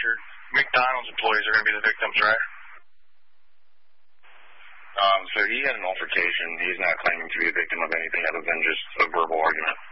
your McDonald's employees are going to be the victims, right? So he had an altercation. He's not claiming to be a victim of anything other than just a verbal argument.